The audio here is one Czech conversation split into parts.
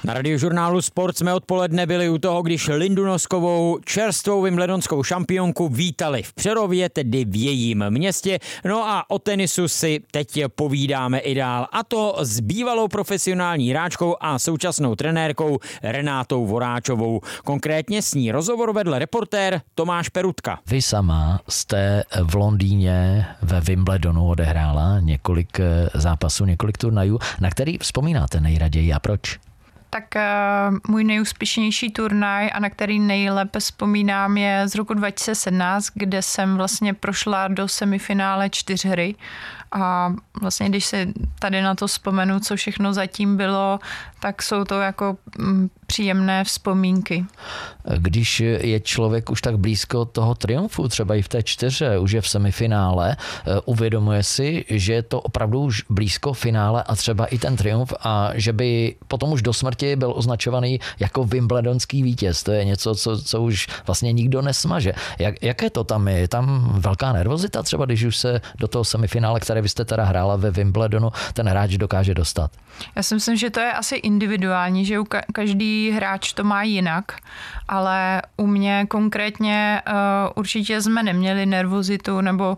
Na Radiožurnálu Sport jsme odpoledne byli u toho, když Lindu Noskovou, čerstvou wimbledonskou šampionku, vítali v Přerově, tedy v jejím městě. No a o tenisu si teď povídáme i dál. A to s bývalou profesionální hráčkou a současnou trenérkou Renátou Voráčovou. Konkrétně s ní rozhovor vedl reportér Tomáš Perutka. Vy sama jste v Londýně ve Wimbledonu odehrála několik zápasů, několik turnajů. Na který vzpomínáte nejraději a proč? Tak můj nejúspěšnější turnaj a na který nejlépe vzpomínám je z roku 2017, kde jsem vlastně prošla do semifinále 4 a vlastně když si tady na to vzpomenu, co všechno zatím bylo, tak jsou to jako příjemné vzpomínky. Když je člověk už tak blízko toho triumfu, třeba i v té 4, už je v semifinále, uvědomuje si, že je to opravdu už blízko finále a třeba i ten triumf a že by potom už do smrti byl označovaný jako wimbledonský vítěz. To je něco, co už vlastně nikdo nesmaže. Jaké to tam je? Je tam velká nervozita třeba, když už se do toho semifinále, které vy jste teda hrála ve Wimbledonu, ten hráč dokáže dostat? Já si myslím, že to je asi individuální, že každý hráč to má jinak, ale u mě konkrétně určitě jsme neměli nervozitu, nebo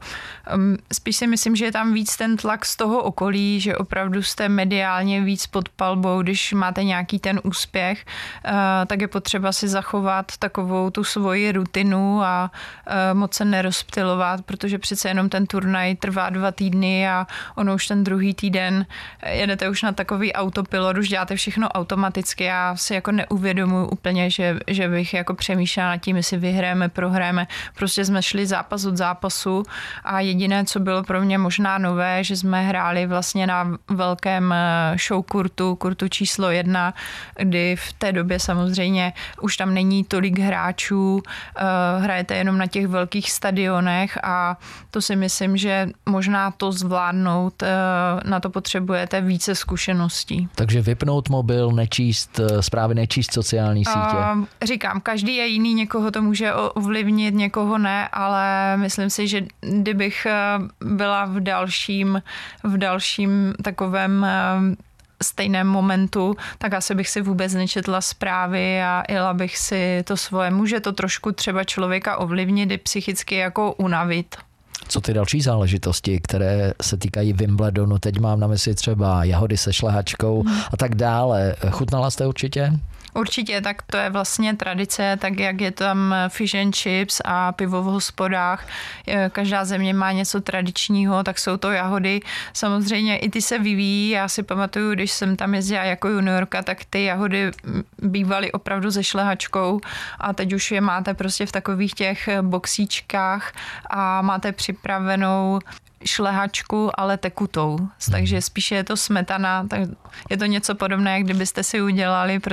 spíš si myslím, že je tam víc ten tlak z toho okolí, že opravdu jste mediálně víc pod palbou, když máte nějaký ten úspěch, tak je potřeba si zachovat takovou tu svoji rutinu a moc se nerozptylovat, protože přece jenom ten turnaj trvá 2 týdny a ono už ten druhý týden jedete už na takový autopilot, už děláte všechno automaticky. Já si jako neuvědomuji úplně, že bych jako přemýšlela nad tím, jestli vyhráme, prohráme. Prostě jsme šli zápas od zápasu a jediné, co bylo pro mě možná nové, že jsme hráli vlastně na velkém showkurtu, kurtu číslo 1, kdy v té době samozřejmě už tam není tolik hráčů, hrajete jenom na těch velkých stadionech a to si myslím, že možná to zvládnout, na to potřebujete více zkušeností. Takže vypnout mobil, nečíst zprávy, nečíst sociální sítě? Říkám, každý je jiný, někoho to může ovlivnit, někoho ne, ale myslím si, že kdybych byla v dalším takovém stejném momentu, tak asi bych si vůbec nečetla zprávy a jela bych si to svoje. Může to trošku třeba člověka ovlivnit i psychicky jako unavit. Co ty další záležitosti, které se týkají Wimbledonu? Teď mám na mysli třeba jahody se šlehačkou a tak dále. Chutnala jste určitě? Určitě, tak to je vlastně tradice, tak jak je tam fish and chips a pivo v hospodách. Každá země má něco tradičního, tak jsou to jahody. Samozřejmě i ty se vyvíjí. Já si pamatuju, když jsem tam jezdila jako juniorka, tak ty jahody bývaly opravdu se šlehačkou a teď už je máte prostě v takových těch boxíčkách a máte připravenou šlehačku, ale tekutou. Takže spíše je to smetana, tak je to něco podobné, jak kdybyste si udělali